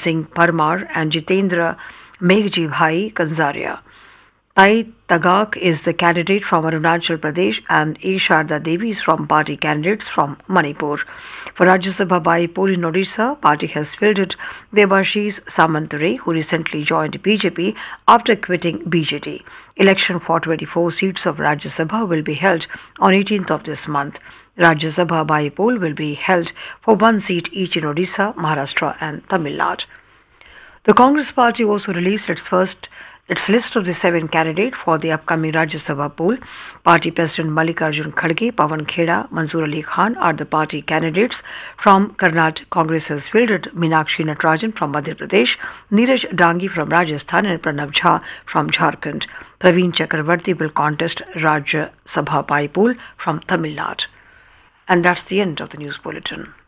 Singh Parmar and Jitendra Meghji Bhai Kanzaria. Tai Tagak is the candidate from Arunachal Pradesh and A. Sharda Devi is from party candidates from Manipur. For Rajya Sabha by-poll in Odisha, party has fielded Debashish Samantarai, who recently joined BJP after quitting BJD. Election for 24 seats of Rajya Sabha will be held on 18th of this month. Rajya Sabha by-poll will be held for one seat each in Odisha, Maharashtra and Tamil Nadu. The Congress party also released its list of the 7 candidates for the upcoming Rajya Sabha poll. Party President Mallikarjun Kharge, Pawan Kheda, Manzoor Ali Khan are the party candidates. From Karnataka, Congress has fielded Meenakshi Natarajan from Madhya Pradesh, Neeraj Dangi from Rajasthan and Pranav Jha from Jharkhand. Praveen Chakravarti will contest Rajya Sabha by poll from Tamil Nadu. And that's the end of the news bulletin.